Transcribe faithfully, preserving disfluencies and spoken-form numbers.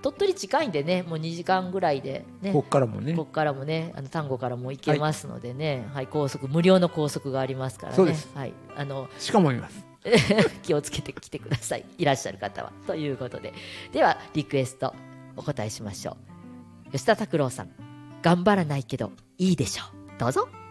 鳥取近いんでね、もうにじかんぐらいでね、 ここからもね、 ここからもね、あの丹後からも行けますのでね、はい、高速無料の高速がありますからね。 そうです。 はい、あのしかもいます。 気をつけてきてください、いらっしゃる方は。ということで、ではリクエストお答えしましょう。吉田拓郎さん、頑張らないけどいいでしょう。どうぞ。